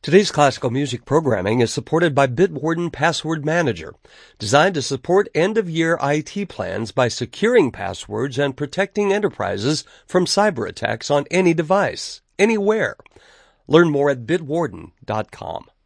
Today's classical music programming is supported by Bitwarden Password Manager, designed to support end-of-year IT plans by securing passwords and protecting enterprises from cyber attacks on any device, anywhere. Learn more at bitwarden.com.